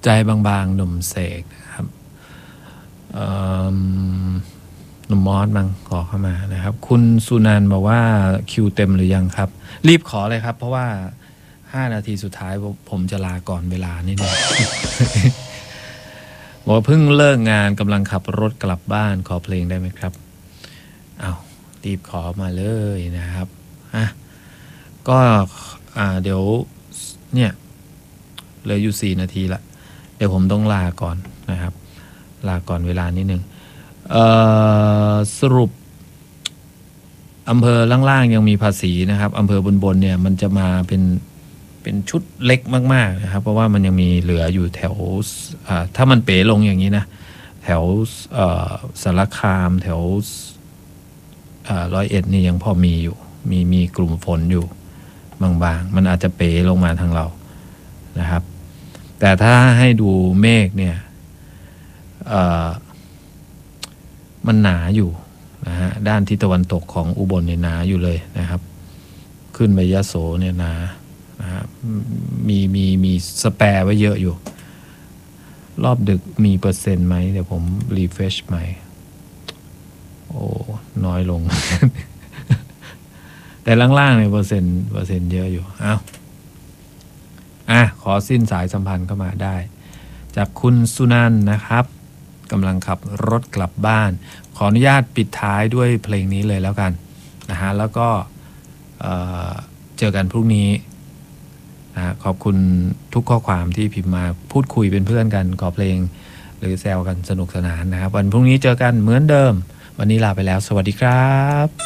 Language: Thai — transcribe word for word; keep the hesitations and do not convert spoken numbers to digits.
ใจบางๆหนุ่มเสกนะครับหนุ่มมอสมังขอเข้ามานะครับคุณสุนันท์บอกว่าคิวเต็มหรือยังครับรีบขอเลยครับเพราะว่าห้านาทีสุดท้ายผมจะลาก่อนเวลานิดนึง บอกว่าเพิ่งเลิกงานกำลังขับรถกลับบ้านขอเพลงได้ไหมครับเอารีบขอมาเลยนะครับอ่ะก็อ่าเดี๋ยวเนี่ยเหลืออยู่สี่นาทีละเดี๋ยวผมต้องลาก่อนนะครับลาก่อนเวลานิดนึงเอ่อสรุปอำเภอล่างๆยังมีภาษีนะครับอำเภอบนๆเนี่ยมันจะมาเป็นเป็นชุดเล็กมากๆนะครับเพราะว่ามันยังมีเหลืออยู่แถวถ้ามันเป๋ลงอย่างนี้นะแถวสารคามแถวร้อยเอ็ดนี่ยังพอมีอยู่มีมีกลุ่มฝนอยู่บางๆมันอาจจะเป๋ลงมาทางเรานะครับแต่ถ้าให้ดูเมฆเนี่ยมันหนาอยู่นะฮะด้านทิศตะวันตกของอุบลเนี่ยหนาอยู่เลยนะครับขึ้นไปยะโสเนี่ยหนานะฮะมีมีมีสแปร์ไว้เยอะอยู่รอบดึกมีเปอร์เซ็นต์ไหมเดี๋ยวผมรีเฟรชใหม่โอ้น้อยลง แต่ล่างๆเนี่ยเปอร์เซ็นต์เปอร์เซ็นต์เยอะอยู่อ้าวอ่ะขอสิ้นสายสัมพันธ์เข้ามาได้จากคุณสุนันท์นะครับกำลังขับรถกลับบ้านขออนุญาตปิดท้ายด้วยเพลงนี้เลยแล้วกันนะฮะแล้วก็เอ่อเจอกันพรุ่งนี้นะขอบคุณทุกข้อความที่พิมพ์มาพูดคุยเป็นเพื่อนกันขอเพลงหรือแซวกันสนุกสนานนะครับวันพรุ่งนี้เจอกันเหมือนเดิมวันนี้ลาไปแล้วสวัสดีครับ